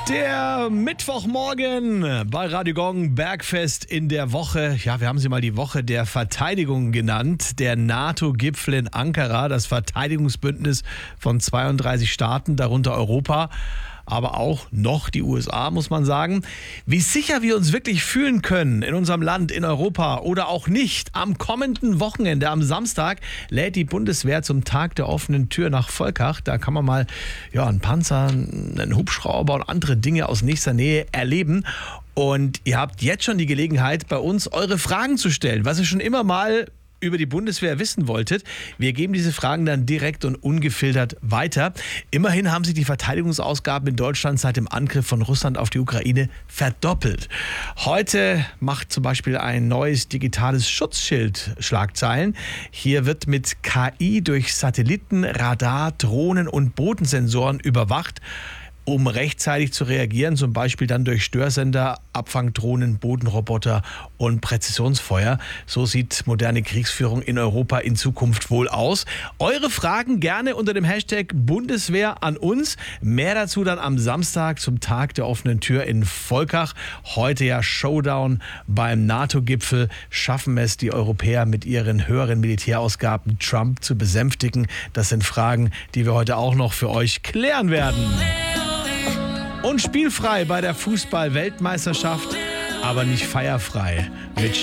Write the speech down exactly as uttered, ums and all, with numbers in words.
Der Mittwochmorgen bei Radio Gong, Bergfest in der Woche. Ja, wir haben sie mal die Woche der Verteidigung genannt. Der NATO-Gipfel in Ankara, das Verteidigungsbündnis von zweiunddreißig Staaten, darunter Europa, aber auch noch die U S A, muss man sagen. Wie sicher wir uns wirklich fühlen können in unserem Land, in Europa oder auch nicht. Am kommenden Wochenende, am Samstag, lädt die Bundeswehr zum Tag der offenen Tür nach Volkach. Da kann man mal ja, einen Panzer, einen Hubschrauber und andere Dinge aus nächster Nähe erleben. Und ihr habt jetzt schon die Gelegenheit, bei uns eure Fragen zu stellen, was ihr schon immer mal über die Bundeswehr wissen wolltet. Wir geben diese Fragen dann direkt und ungefiltert weiter. Immerhin haben sich die Verteidigungsausgaben in Deutschland seit dem Angriff von Russland auf die Ukraine verdoppelt. Heute macht zum Beispiel ein neues digitales Schutzschild Schlagzeilen. Hier wird mit K I durch Satelliten, Radar, Drohnen und Bodensensoren überwacht, um rechtzeitig zu reagieren, zum Beispiel dann durch Störsender, Abfangdrohnen, Bodenroboter und Präzisionsfeuer. So sieht moderne Kriegsführung in Europa in Zukunft wohl aus. Eure Fragen gerne unter dem Hashtag Bundeswehr an uns. Mehr dazu dann am Samstag zum Tag der offenen Tür in Volkach. Heute ja Showdown beim NATO-Gipfel. Schaffen es die Europäer mit ihren höheren Militärausgaben, Trump zu besänftigen? Das sind Fragen, die wir heute auch noch für euch klären werden. Und spielfrei bei der Fußball-Weltmeisterschaft, aber nicht feierfrei. Mit